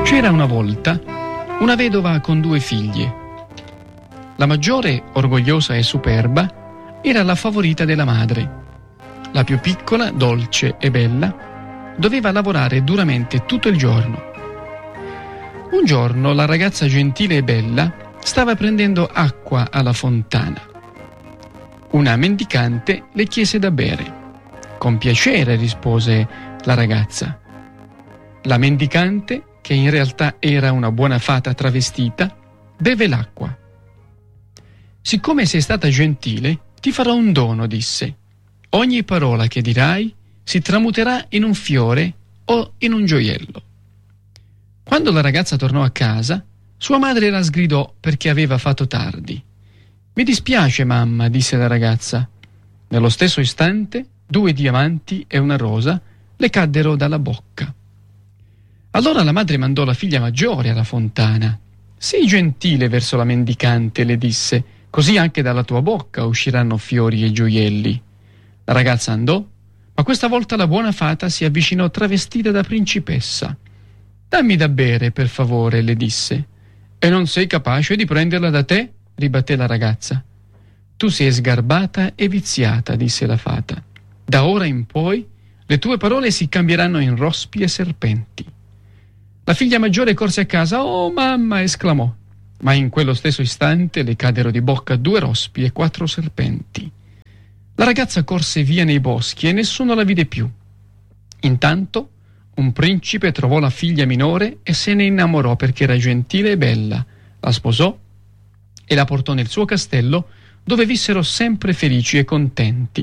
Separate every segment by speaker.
Speaker 1: C'era una volta una vedova con 2 figlie. La maggiore, orgogliosa e superba, era la favorita della madre. La più piccola, dolce e bella, doveva lavorare duramente tutto il giorno. Un giorno la ragazza gentile e bella stava prendendo acqua alla fontana. Una mendicante le chiese da bere. Con piacere, rispose la ragazza. La mendicante, che in realtà era una buona fata travestita, beve l'acqua. Siccome sei stata gentile, ti farò un dono, disse. Ogni parola che dirai si tramuterà in un fiore o in un gioiello. Quando la ragazza tornò a casa, sua madre la sgridò perché aveva fatto tardi. Mi dispiace, mamma, disse la ragazza. Nello stesso istante, 2 diamanti e una rosa le caddero dalla bocca. Allora la madre mandò la figlia maggiore alla fontana. Sii gentile verso la mendicante, le disse, così anche dalla tua bocca usciranno fiori e gioielli. La ragazza andò, ma questa volta la buona fata si avvicinò travestita da principessa. Dammi da bere, per favore, le disse. E non sei capace di prenderla da te? Ribatté la ragazza. Tu sei sgarbata e viziata, disse la fata. Da ora in poi le tue parole si cambieranno in rospi e serpenti. La figlia maggiore corse a casa. Oh, mamma! Esclamò. Ma in quello stesso istante le caddero di bocca 2 rospi e 4 serpenti. La ragazza corse via nei boschi e nessuno la vide più. Intanto un principe trovò la figlia minore e se ne innamorò perché era gentile e bella. La sposò e la portò nel suo castello, dove vissero sempre felici e contenti.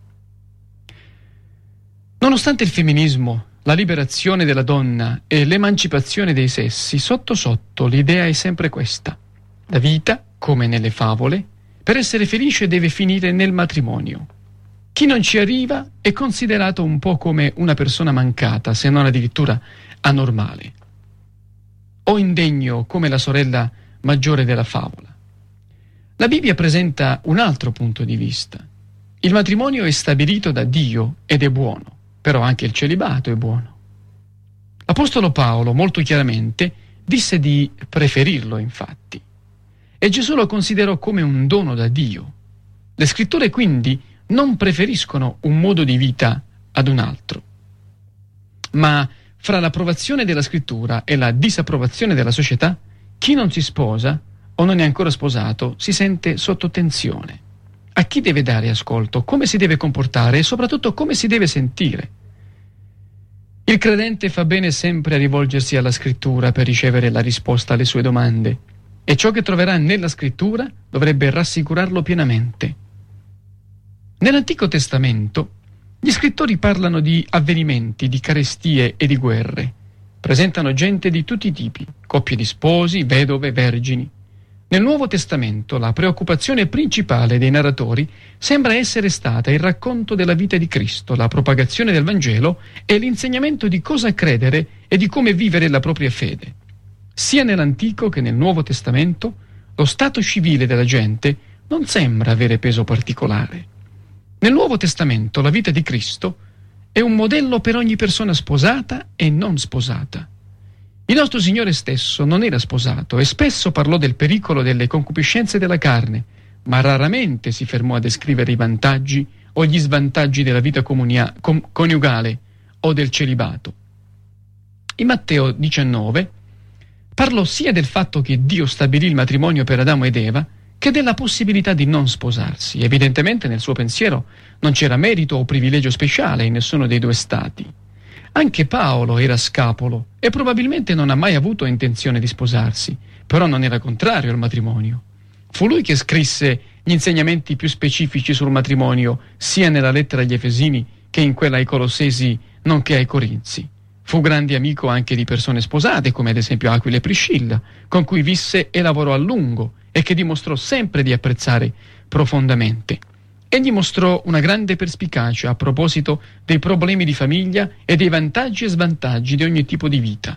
Speaker 1: Nonostante il femminismo, la liberazione della donna e l'emancipazione dei sessi, sotto sotto l'idea è sempre questa. La vita, come nelle favole, per essere felice deve finire nel matrimonio. Chi non ci arriva è considerato un po' come una persona mancata, se non addirittura anormale, o indegno come la sorella maggiore della favola. La Bibbia presenta un altro punto di vista. Il matrimonio è stabilito da Dio ed è buono, però anche il celibato è buono. L'Apostolo Paolo molto chiaramente disse di preferirlo, infatti, e Gesù lo considerò come un dono da Dio. Le scritture quindi non preferiscono un modo di vita ad un altro. Ma fra l'approvazione della scrittura e la disapprovazione della società, chi non si sposa o non è ancora sposato si sente sotto tensione. A chi deve dare ascolto, come si deve comportare e soprattutto come si deve sentire. Il credente fa bene sempre a rivolgersi alla scrittura per ricevere la risposta alle sue domande, e ciò che troverà nella scrittura dovrebbe rassicurarlo pienamente. Nell'Antico Testamento gli scrittori parlano di avvenimenti, di carestie e di guerre. Presentano gente di tutti i tipi, coppie di sposi, vedove, vergini. Nel Nuovo Testamento la preoccupazione principale dei narratori sembra essere stata il racconto della vita di Cristo, la propagazione del Vangelo e l'insegnamento di cosa credere e di come vivere la propria fede. Sia nell'Antico che nel Nuovo Testamento lo stato civile della gente non sembra avere peso particolare. Nel Nuovo Testamento la vita di Cristo è un modello per ogni persona sposata e non sposata. Il nostro Signore stesso non era sposato e spesso parlò del pericolo delle concupiscenze della carne, ma raramente si fermò a descrivere i vantaggi o gli svantaggi della vita coniugale o del celibato. In Matteo 19 parlò sia del fatto che Dio stabilì il matrimonio per Adamo ed Eva che della possibilità di non sposarsi. Evidentemente nel suo pensiero non c'era merito o privilegio speciale in nessuno dei 2 stati. Anche Paolo era scapolo e probabilmente non ha mai avuto intenzione di sposarsi, però non era contrario al matrimonio. Fu lui che scrisse gli insegnamenti più specifici sul matrimonio sia nella lettera agli Efesini che in quella ai Colossesi nonché ai Corinzi. Fu grande amico anche di persone sposate come ad esempio Aquila e Priscilla, con cui visse e lavorò a lungo e che dimostrò sempre di apprezzare profondamente. Egli mostrò una grande perspicacia a proposito dei problemi di famiglia e dei vantaggi e svantaggi di ogni tipo di vita.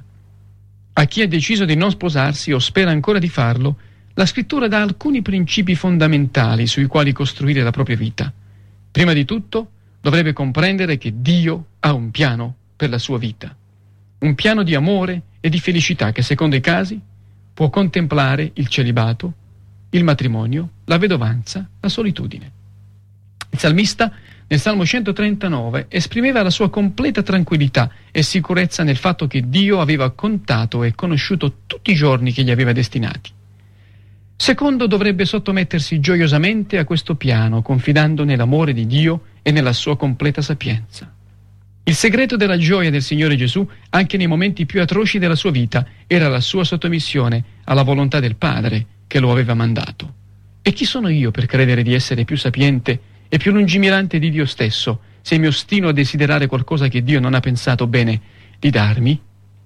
Speaker 1: A chi ha deciso di non sposarsi o spera ancora di farlo, la scrittura dà alcuni principi fondamentali sui quali costruire la propria vita. Prima di tutto, dovrebbe comprendere che Dio ha un piano per la sua vita. Un piano di amore e di felicità che, secondo i casi, può contemplare il celibato, il matrimonio, la vedovanza, la solitudine. Il salmista, nel Salmo 139, esprimeva la sua completa tranquillità e sicurezza nel fatto che Dio aveva contato e conosciuto tutti i giorni che gli aveva destinati. Secondo, dovrebbe sottomettersi gioiosamente a questo piano, confidando nell'amore di Dio e nella sua completa sapienza. Il segreto della gioia del Signore Gesù, anche nei momenti più atroci della sua vita, era la sua sottomissione alla volontà del Padre che lo aveva mandato. E chi sono io per credere di essere più sapiente e più lungimirante di Dio stesso, se mi ostino a desiderare qualcosa che Dio non ha pensato bene di darmi?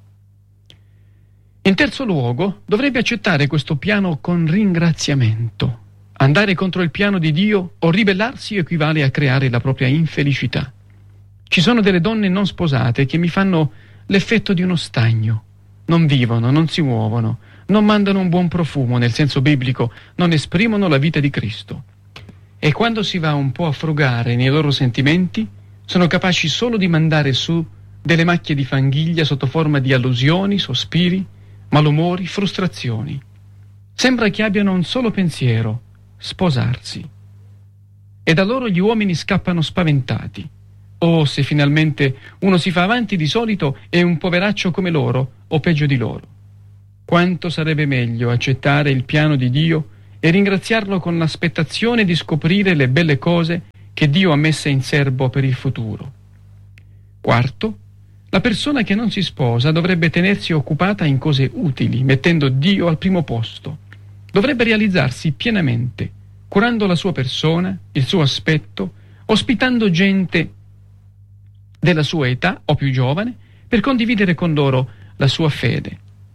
Speaker 1: In terzo luogo, dovrebbe accettare questo piano con ringraziamento. Andare contro il piano di Dio o ribellarsi equivale a creare la propria infelicità. Ci sono delle donne non sposate che mi fanno l'effetto di uno stagno. Non vivono, non si muovono, non mandano un buon profumo, nel senso biblico, non esprimono la vita di Cristo. E quando si va un po' a frugare nei loro sentimenti, sono capaci solo di mandare su delle macchie di fanghiglia sotto forma di allusioni, sospiri, malumori, frustrazioni. Sembra che abbiano un solo pensiero: sposarsi. E da loro gli uomini scappano spaventati. O se finalmente uno si fa avanti, di solito è un poveraccio come loro o peggio di loro. Quanto sarebbe meglio accettare il piano di Dio e ringraziarlo con l'aspettazione di scoprire le belle cose che Dio ha messe in serbo per il futuro. Quarto, la persona che non si sposa dovrebbe tenersi occupata in cose utili, mettendo Dio al primo posto. Dovrebbe realizzarsi pienamente, curando la sua persona, il suo aspetto, ospitando gente della sua età o più giovane per condividere con loro la sua fede.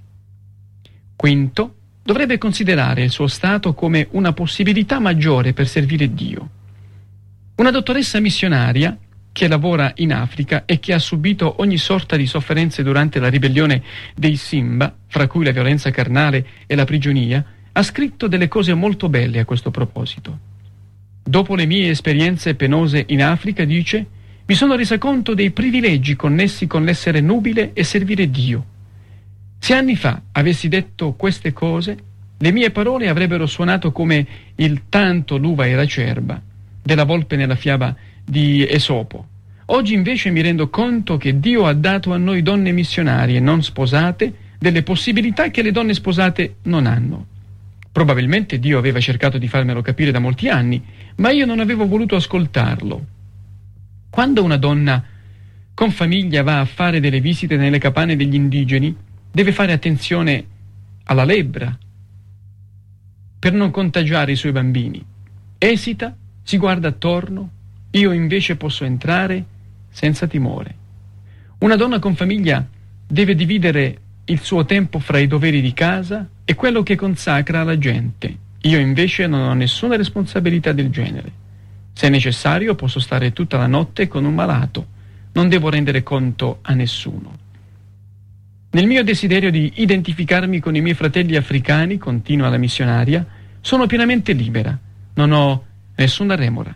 Speaker 1: Quinto, dovrebbe considerare il suo stato come una possibilità maggiore per servire Dio. Una dottoressa missionaria che lavora in Africa e che ha subito ogni sorta di sofferenze durante la ribellione dei Simba, fra cui la violenza carnale e la prigionia, ha scritto delle cose molto belle a questo proposito. Dopo le mie esperienze penose in Africa, dice, mi sono resa conto dei privilegi connessi con l'essere nubile e servire Dio. Se anni fa avessi detto queste cose, le mie parole avrebbero suonato come il tanto l'uva era acerba della volpe nella fiaba di Esopo. Oggi invece mi rendo conto che Dio ha dato a noi donne missionarie non sposate delle possibilità che le donne sposate non hanno. Probabilmente Dio aveva cercato di farmelo capire da molti anni, ma io non avevo voluto ascoltarlo. Quando una donna con famiglia va a fare delle visite nelle capanne degli indigeni, deve fare attenzione alla lebbra per non contagiare i suoi bambini. Esita, si guarda attorno, io invece posso entrare senza timore. Una donna con famiglia deve dividere il suo tempo fra i doveri di casa e quello che consacra alla gente. Io invece non ho nessuna responsabilità del genere. Se è necessario posso stare tutta la notte con un malato, non devo rendere conto a nessuno. Nel mio desiderio di identificarmi con i miei fratelli africani, continua la missionaria, sono pienamente libera, non ho nessuna remora.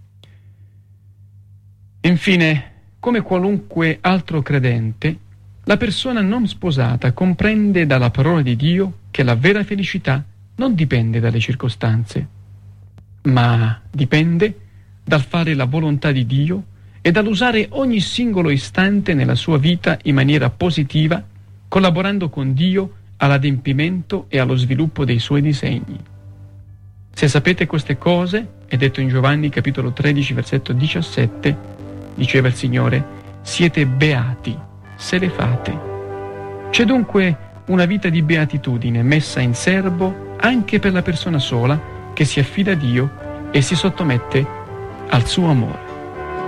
Speaker 1: Infine, come qualunque altro credente, la persona non sposata comprende dalla parola di Dio che la vera felicità non dipende dalle circostanze, ma dipende dal fare la volontà di Dio e dall'usare ogni singolo istante nella sua vita in maniera positiva, collaborando con Dio all'adempimento e allo sviluppo dei suoi disegni. Se sapete queste cose, è detto in Giovanni capitolo 13 versetto 17, diceva il Signore, siete beati se le fate. C'è dunque una vita di beatitudine messa in serbo anche per la persona sola che si affida a Dio e si sottomette al suo amore.